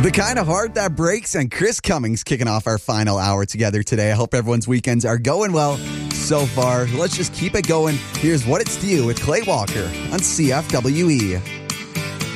The kind of heart that breaks, and Chris Cummings kicking off our final hour together today. I hope everyone's weekends are going well so far. Let's just keep it going. Here's What It's to You with Clay Walker on CFWE.